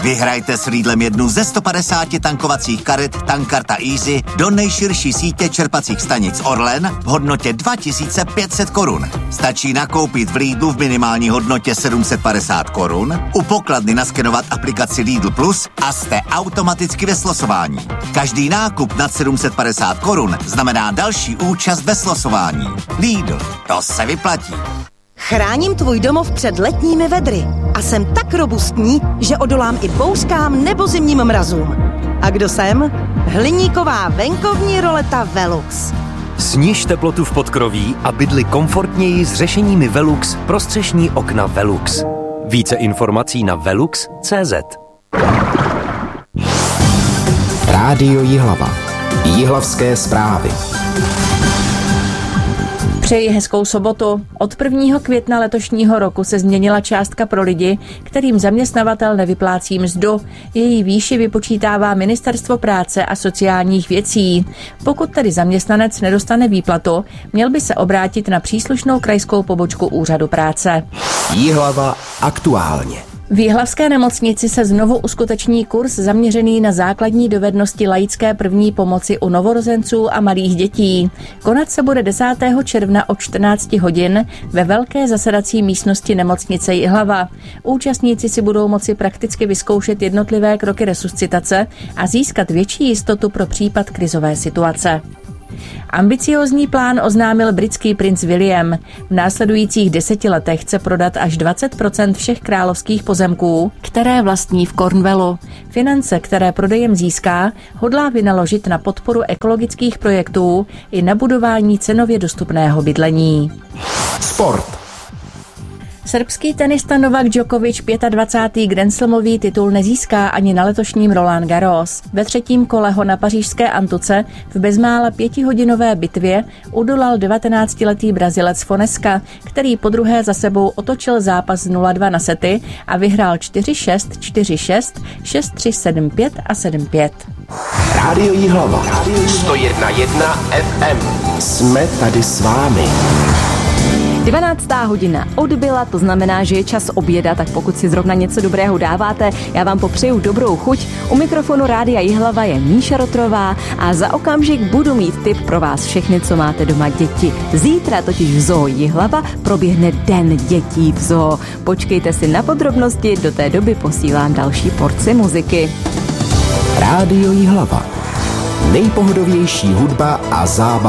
Vyhrajte s Lidlem jednu ze 150 tankovacích karet Tankarta Easy do nejširší sítě čerpacích stanic Orlen v hodnotě 2500 korun. Stačí nakoupit v Lidlu v minimální hodnotě 750 korun, u pokladny naskenovat aplikaci Lidl Plus a jste automaticky ve slosování. Každý nákup nad 750 korun znamená další účast ve slosování. Lidl, to se vyplatí. Chráním tvůj domov před letními vedry a jsem tak robustní, že odolám i bouřkám nebo zimním mrazům. A kdo jsem? Hliníková venkovní roleta Velux. Sniž teplotu v podkroví a bydli komfortněji s řešeními Velux prostřešní okna Velux. Více informací na velux.cz. Rádio Jihlava. Jihlavské zprávy. Přeji hezkou sobotu. Od 1. května letošního roku se změnila částka pro lidi, kterým zaměstnavatel nevyplácí mzdu. Její výši vypočítává Ministerstvo práce a sociálních věcí. Pokud tedy zaměstnanec nedostane výplatu, měl by se obrátit na příslušnou krajskou pobočku úřadu práce. Jihlava aktuálně. V jihlavské nemocnici se znovu uskuteční kurz zaměřený na základní dovednosti laické první pomoci u novorozenců a malých dětí. Konat se bude 10. června od 14 hodin ve velké zasedací místnosti nemocnice Jihlava. Účastníci si budou moci prakticky vyzkoušet jednotlivé kroky resuscitace a získat větší jistotu pro případ krizové situace. Ambiciózní plán oznámil britský princ William. V následujících 10 letech chce prodat až 20% všech královských pozemků, které vlastní v Cornwallu. Finance, které prodejem získá, hodlá vynaložit na podporu ekologických projektů i na budování cenově dostupného bydlení. Sport. Srbský tenista Novak Djokovic 25. grandslamový titul nezíská ani na letošním Roland Garros. Ve třetím kole ho na pařížské Antuce v bezmála 5hodinové bitvě udolal 19letý Brazilec Fonesca, který podruhé za sebou otočil zápas 0-2 na sety a vyhrál 4-6, 4-6, 6-3, 7-5 a 7-5. Rádio Jihlava. 101,1 FM. Jsme tady s vámi. 12. hodina odbyla, to znamená, že je čas oběda, tak pokud si zrovna něco dobrého dáváte, já vám popřeju dobrou chuť. U mikrofonu Rádia Jihlava je Míša Rotrová a za okamžik budu mít tip pro vás všechny, co máte doma děti. Zítra totiž v Zoo Jihlava proběhne Den dětí v zoo. Počkejte si na podrobnosti, do té doby posílám další porci muziky. Rádio Jihlava. Nejpohodovější hudba a zábava.